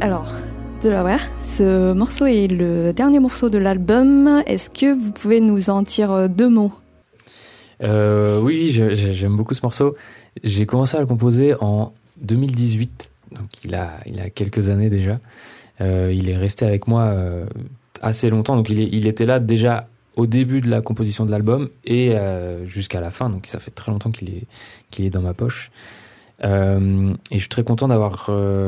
Alors, Delaware, ce morceau est le dernier morceau de l'album. Est-ce que vous pouvez nous en dire 2 mots ? Oui, j'aime beaucoup ce morceau. J'ai commencé à le composer en 2018, donc il a quelques années déjà. Il est resté avec moi assez longtemps, donc il était là déjà au début de la composition de l'album et jusqu'à la fin, donc ça fait très longtemps qu'il est dans ma poche. Et je suis très content d'avoir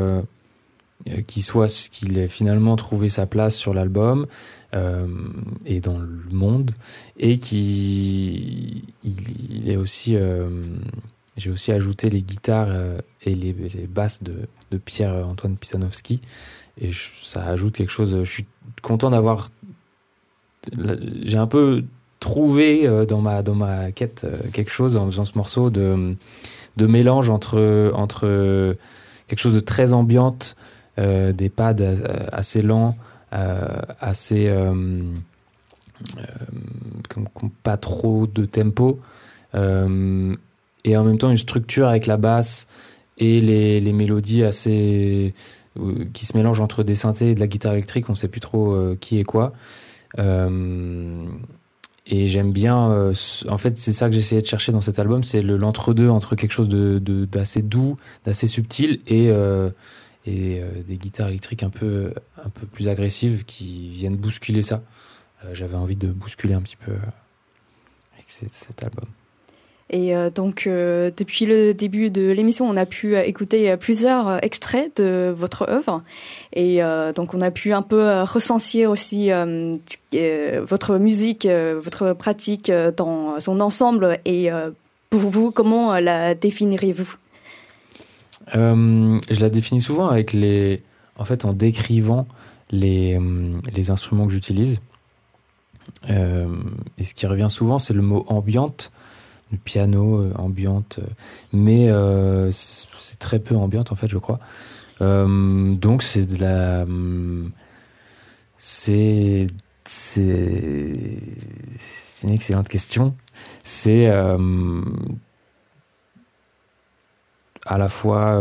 qu'il ait finalement trouvé sa place sur l'album et dans le monde, et qu'il est aussi j'ai aussi ajouté les guitares et les basses de Pierre-Antoine Pisanowski, et ça ajoute quelque chose. Je suis content d'avoir j'ai un peu trouvé dans ma quête quelque chose en faisant ce morceau de mélange entre quelque chose de très ambiante, des pads assez lents, assez pas trop de tempo, et en même temps une structure avec la basse et les mélodies assez qui se mélangent entre des synthés et de la guitare électrique. On sait plus trop qui est quoi. Et j'aime bien en fait c'est ça que j'essayais de chercher dans cet album, c'est l'entre-deux entre quelque chose d'assez doux, d'assez subtil et des guitares électriques un peu plus agressives qui viennent bousculer ça. J'avais envie de bousculer un petit peu avec cet album. Et donc, depuis le début de l'émission, on a pu écouter plusieurs extraits de votre œuvre. Et donc, on a pu un peu ressentir aussi votre musique, votre pratique dans son ensemble. Et pour vous, comment la définiriez-vous ? Je la définis souvent en décrivant les instruments que j'utilise. Et ce qui revient souvent, c'est le mot ambiante. Le piano, ambiante, mais c'est très peu ambiante en fait, je crois. Donc c'est c'est une excellente question. C'est à la fois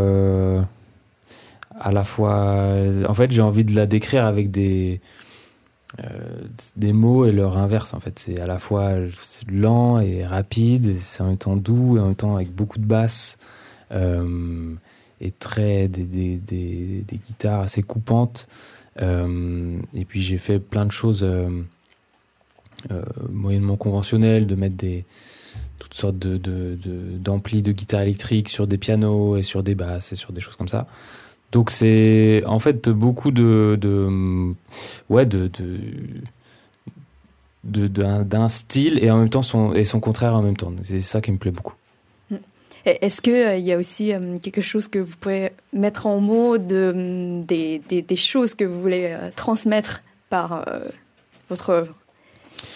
en fait j'ai envie de la décrire avec des mots et leur inverse en fait. C'est à la fois lent et rapide, et c'est en même temps doux et en même temps avec beaucoup de basses et des guitares assez coupantes, et puis j'ai fait plein de choses moyennement conventionnelles, de mettre toutes sortes d'amplis de guitare électrique sur des pianos et sur des basses et sur des choses comme ça. Donc c'est en fait beaucoup d'un style et en même temps son contraire en même temps. C'est ça qui me plaît beaucoup. Est-ce qu'il y a aussi quelque chose que vous pouvez mettre en mots des choses que vous voulez transmettre par votre œuvre ?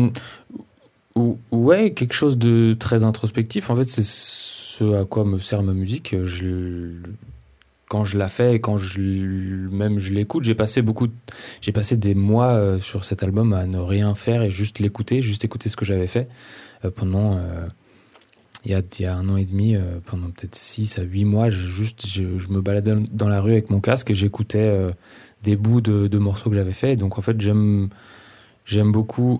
Ouais, quelque chose de très introspectif. En fait, c'est ce à quoi me sert ma musique. Quand je la fais et quand je l'écoute, j'ai passé des mois sur cet album à ne rien faire et juste écouter ce que j'avais fait pendant il y a 1 an et demi, pendant peut-être 6 à 8 mois. Je me baladais dans la rue avec mon casque et j'écoutais des bouts de morceaux que j'avais fait. Et donc en fait j'aime beaucoup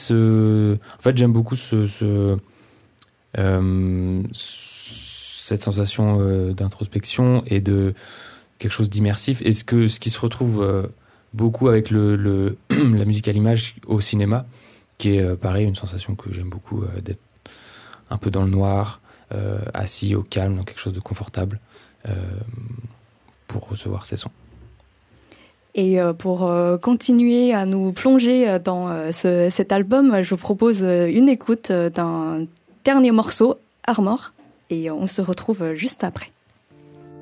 cette sensation d'introspection et de quelque chose d'immersif, et ce qui se retrouve beaucoup avec la musique à l'image au cinéma, qui est pareil, une sensation que j'aime beaucoup, d'être un peu dans le noir, assis au calme, dans quelque chose de confortable, pour recevoir ces sons. Et pour continuer à nous plonger dans cet album, je vous propose une écoute d'un dernier morceau, Armor, et on se retrouve juste après.